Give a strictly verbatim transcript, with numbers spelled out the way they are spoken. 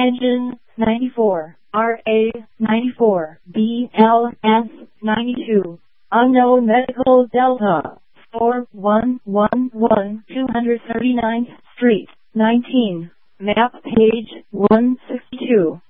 Engine ninety-four, R A ninety-four, B L S ninety-two. Unknown Medical Delta, four one one one two hundred thirty-ninth Street, nineteen. Map page one sixty-two.